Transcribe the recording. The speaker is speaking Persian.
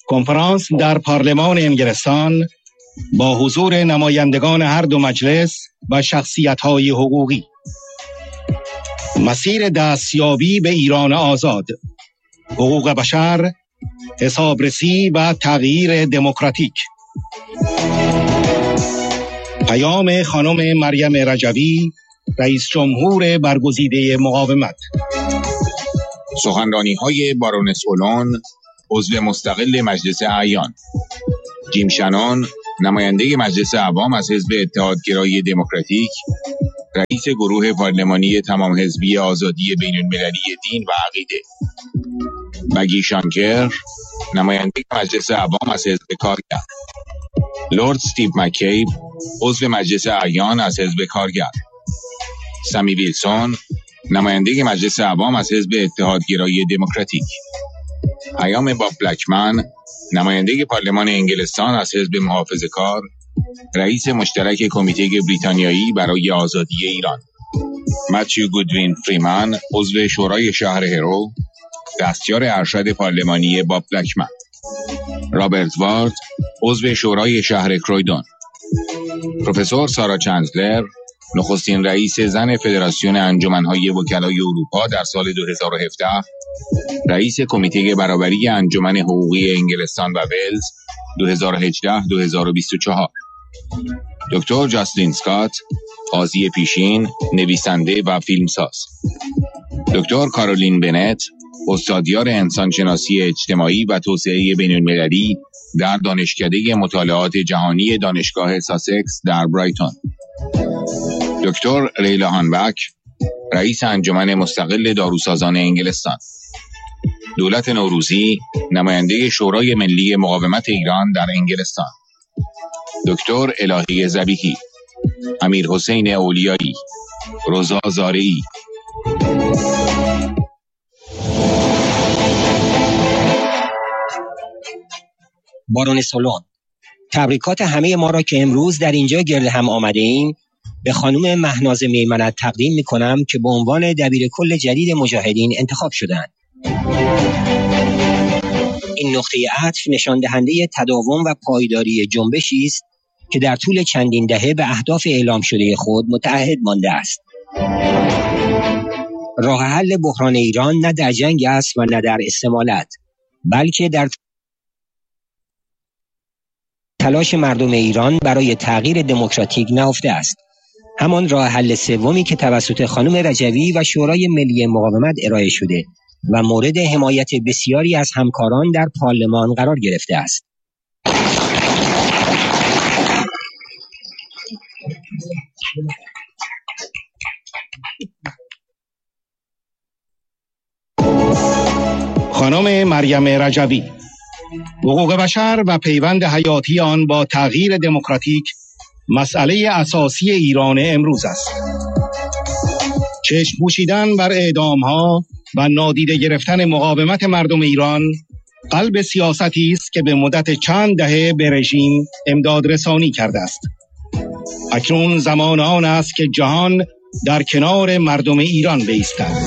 کنفرانس در پارلمان انگلستان با حضور نمایندگان هر دو مجلس و شخصیت‌های حقوقی. مسیر دستیابی به ایران آزاد، حقوق بشر، حسابرسی و تغییر دموکراتیک. پیام خانم مریم رجوی، رئیس جمهور برگزیده مقاومت. سخنرانی‌های بارونس اولون، عضو مستقل مجلس اعیان. جیم شنون، نماینده مجلس عوام از حزب اتحادگرایی دموکراتیک، رئیس گروه پارلمانی تمام حزبی آزادی بین‌المللی دین و عقیده. مگی شانکر، نماینده مجلس عوام از حزب کارگر. لورد استیو مکیب، عضو مجلس اعیان از حزب کارگر. سمی ویلسون، نماینده مجلس عوام از حزب اتحادگرایی دموکراتیک. پیام باب بلکمن، نماینده پارلمان انگلستان از حزب محافظه‌کار، رئیس مشترک کمیته بریتانیایی برای آزادی ایران. متیو گودوین فریمن، عضو شورای شهر هرو، دستیار ارشد پارلمانی باب بلکمن. رابرت وارد، عضو شورای شهر کرویدون. پروفسور سارا چندلر، نخستین رئیس زن فدراسیون انجمن‌های وکلای اروپا در سال 2017، رئیس کمیته برابری انجمن حقوقی انگلستان و ولز 2018-2024. دکتر جاستین اسکات، قاضی پیشین، نویسنده و فیلمساز. دکتر کارولین بنت، استادیار انسانشناسی اجتماعی و توسعه بین‌المللی در دانشکده مطالعات جهانی دانشگاه ساسکس در برایتون. دکتر لیلا هانبک، رئیس انجمن مستقل داروسازان انگلستان. دولت نوروزی، نماینده شورای ملی مقاومت ایران در انگلستان. دکتر الهی ذبیحی، امیر حسین اولیایی، رضا زارعی. بارونس اولون، تبریکات همه ما را که امروز در اینجا گرد هم آمده ایم به خانم مهناز میمنت تقدیم می کنم که به عنوان دبیر کل جدید مجاهدین انتخاب شدند. این نقطه عطف نشان دهنده تداوم و پایداری جنبشی است که در طول چندین دهه به اهداف اعلام شده خود متعهد مانده است. راه حل بحران ایران نه در جنگ است و نه در استمالت، بلکه در تلاش مردم ایران برای تغییر دموکراتیک نهفته است. همان راه حل سومی که توسط خانم رجوی و شورای ملی مقاومت ارائه شده و مورد حمایت بسیاری از همکاران در پارلمان قرار گرفته است. خانم مریم رجوی، حقوق بشر و پیوند حیاتی آن با تغییر دموکراتیک مسئله اساسی ایران امروز است. چشم پوشیدن بر اعدام‌ها و نادیده گرفتن مقاومت مردم ایران قلب سیاستی است که به مدت چند دهه به رژیم امداد رسانی کرده است. اکنون زمان آن است که جهان در کنار مردم ایران بایستد.